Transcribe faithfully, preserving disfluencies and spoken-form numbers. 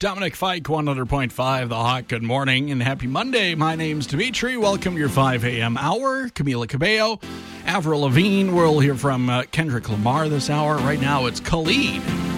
Dominic Fike, one hundred point five The Hawk. Good morning and happy Monday. My name's Dimitri. Welcome to your five a.m. hour. Camila Cabello, Avril Lavigne. We'll hear from uh, Kendrick Lamar this hour. Right now, it's Khalid.